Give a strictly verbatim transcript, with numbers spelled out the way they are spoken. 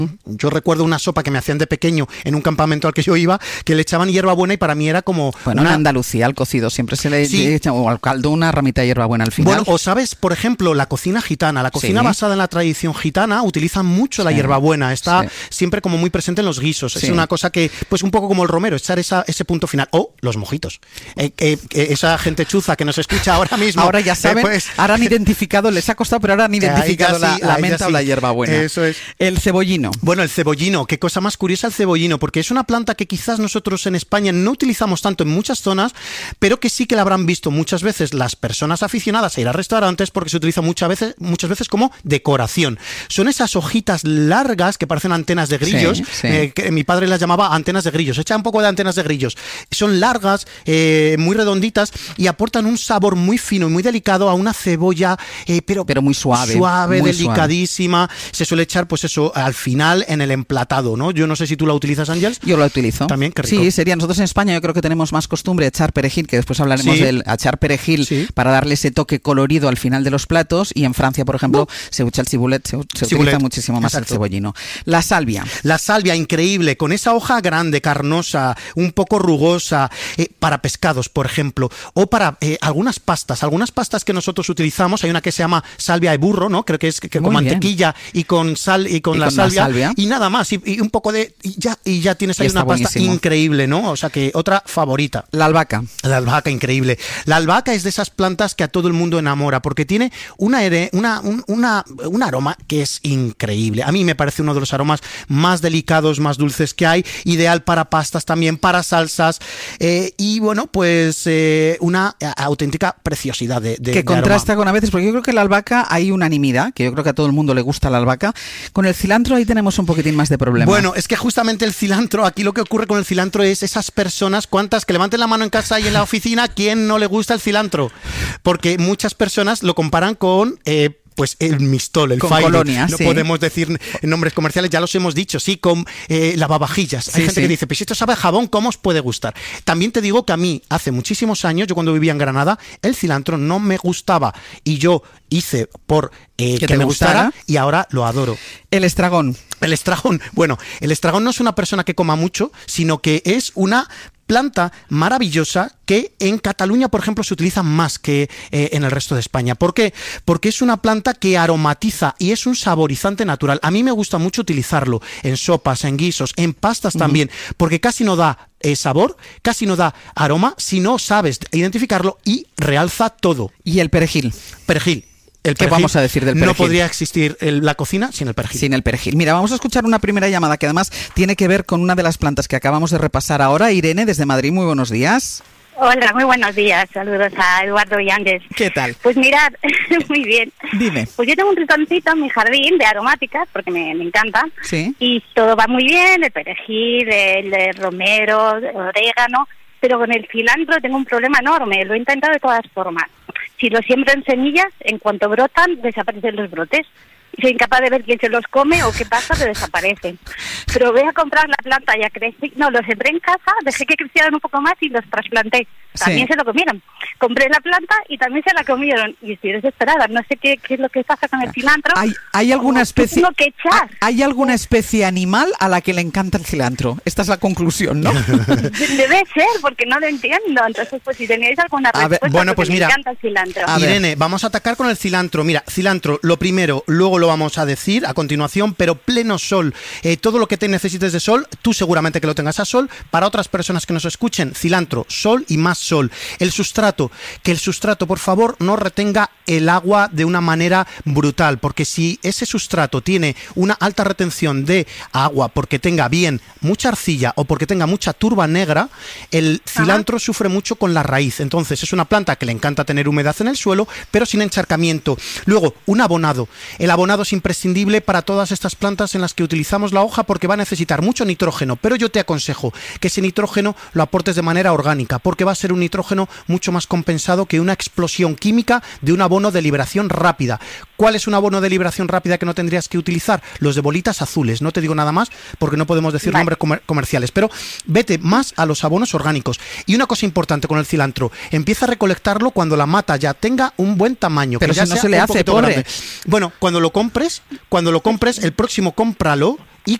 Yo recuerdo una sopa que me hacían de pequeño en un campamento al que yo iba, que le echaban hierbabuena y para mí era como... Bueno, una... en Andalucía al cocido siempre se le sí. echa, o al caldo, una ramita de hierbabuena al final. Bueno, o sabes, por ejemplo, la cocina gitana. La cocina sí. basada en la tradición gitana utiliza mucho sí. la hierbabuena. Está sí. siempre como muy presente en los guisos. Sí. Es una cosa que, pues un poco como el romero, echar esa, ese punto final. O los mojitos. Eh, eh, eh, esa gente chuza que nos escucha ahora mismo. Ahora ya saben, eh, pues... ahora han identificado, les ha costado, pero ahora han identificado la, sí, la menta o la hierbabuena. Eso es. El cebollino. Bueno, el cebollino, qué cosa más curiosa el cebollino, porque es una planta que quizás nosotros en España no utilizamos tanto en muchas zonas, pero que sí que la habrán visto muchas veces las personas aficionadas a ir a restaurantes, porque se utiliza muchas veces, muchas veces como decoración. Son esas hojitas largas que parecen antenas de grillos, sí, sí. Eh, que mi padre las llamaba antenas de grillos, echa un poco de antenas de grillos. Son largas, eh, muy redonditas y aportan un sabor muy fino y muy delicado a una cebolla, eh, pero, pero muy suave, suave, muy delicadísima. Suave. Se suele echar, pues eso, al final en el emplatado, ¿no? Yo no sé si tú la utilizas, Ángels. Yo la utilizo. También, qué rico. Sí, sería. Nosotros en España yo creo que tenemos más costumbre de echar perejil, que después hablaremos sí. del echar perejil sí. para darle ese toque colorido al final de los platos. Y en Francia, por ejemplo, uh. se usa el cibulet, se, se cibulet. utiliza muchísimo más Exacto. el cebollino. La salvia. La salvia, increíble, con esa hoja grande, carnosa, un poco rugosa, eh, para pescados, por ejemplo, o para eh, algunas pastas. Algunas pastas que nosotros utilizamos, hay una que se llama salvia de burro, ¿no? Creo que es que, que con bien. mantequilla y con sal y con, y la, con salvia, la salvia y nada más, y, y un poco de y ya y ya tienes ahí una pasta buenísimo. increíble, ¿no? O sea que otra favorita. La albahaca. La albahaca, increíble. La albahaca es de esas plantas que a todo el mundo enamora porque tiene una una un, una un aroma que es increíble. A mí me parece uno de los aromas más delicados, más dulces que hay, ideal para pastas también, para salsas, eh, y bueno, pues eh, una auténtica preciosidad de, de que de contrasta aroma. con a veces, porque yo creo que la albahaca hay unanimidad, que yo creo que a todo el mundo le gusta la albahaca. Con el cilantro ahí tenemos un poquitín más de problema. Bueno, es que justamente el cilantro, aquí lo que ocurre con el cilantro es esas personas, cuántas que levanten la mano en casa y en la oficina, ¿quién no le gusta el cilantro? Porque muchas personas lo comparan con... Eh, pues el mistol, el con Fairy. Colonia, no sí. podemos decir nombres comerciales, ya los hemos dicho, sí, con eh, lavavajillas. Hay sí, gente sí. que dice, pues si esto sabe a jabón, ¿cómo os puede gustar? También te digo que a mí, hace muchísimos años, yo cuando vivía en Granada, el cilantro no me gustaba y yo hice por eh, que, que me gustara? gustara y ahora lo adoro. El estragón. El estragón, bueno, el estragón no es una persona que coma mucho, sino que es una planta maravillosa que en Cataluña, por ejemplo, se utiliza más que eh, en el resto de España. ¿Por qué? Porque es una planta que aromatiza y es un saborizante natural. A mí me gusta mucho utilizarlo en sopas, en guisos, en pastas también, uh-huh. porque casi no da eh, sabor, casi no da aroma, si no sabes identificarlo y realza todo. ¿Y el perejil? Perejil. El ¿Qué vamos a decir del perejil? No podría existir el, la cocina sin el perejil. Sin el perejil. Mira, vamos a escuchar una primera llamada que además tiene que ver con una de las plantas que acabamos de repasar ahora. Irene, desde Madrid, muy buenos días. Hola, muy buenos días. Saludos a Eduardo y Ángels. ¿Qué tal? Pues mirad, muy bien. Dime. Pues yo tengo un rinconcito en mi jardín de aromáticas, porque me, me encanta. Sí. Y todo va muy bien, el perejil, el, el romero, el orégano, pero con el cilantro tengo un problema enorme. Lo he intentado de todas formas. Si lo siembro en semillas, en cuanto brotan, desaparecen los brotes. Soy incapaz de ver quién se los come o qué pasa, que desaparecen. Pero voy a comprar la planta, ya crecí. No, los sembré en casa, dejé que crecieran un poco más y los trasplanté. También sí. se lo comieron. Compré la planta y también se la comieron. Y estoy desesperada. No sé qué, qué es lo que pasa con el cilantro. ¿Hay, hay alguna especie que echar. ¿Hay alguna especie animal a la que le encanta el cilantro? Esta es la conclusión, ¿no? Debe ser, porque no lo entiendo. Entonces, pues si teníais alguna respuesta, ver, bueno, pues mira, me encanta el cilantro. Irene, vamos a atacar con el cilantro. Mira, cilantro, lo primero, luego lo vamos a decir a continuación, pero pleno sol. Eh, todo lo que te necesites de sol, tú seguramente que lo tengas a sol. Para otras personas que nos escuchen, cilantro, sol y más sol. El sustrato, que el sustrato, por favor, no retenga el agua de una manera brutal, porque si ese sustrato tiene una alta retención de agua porque tenga bien mucha arcilla o porque tenga mucha turba negra, el cilantro Ajá. sufre mucho con la raíz. Entonces es una planta que le encanta tener humedad en el suelo, pero sin encharcamiento. Luego, un abonado. El abonado es imprescindible para todas estas plantas en las que utilizamos la hoja porque va a necesitar mucho nitrógeno, pero yo te aconsejo que ese nitrógeno lo aportes de manera orgánica, porque va a ser un nitrógeno mucho más compensado que una explosión química de un abono de liberación rápida. ¿Cuál es un abono de liberación rápida que no tendrías que utilizar? Los de bolitas azules. No te digo nada más porque no podemos decir vale. nombres comer- comerciales, pero vete más a los abonos orgánicos. Y una cosa importante con el cilantro, empieza a recolectarlo cuando la mata ya tenga un buen tamaño. Pero que ya si no sea se le hace, pobre. Grande. Bueno, cuando lo compres, cuando lo compres, el próximo cómpralo y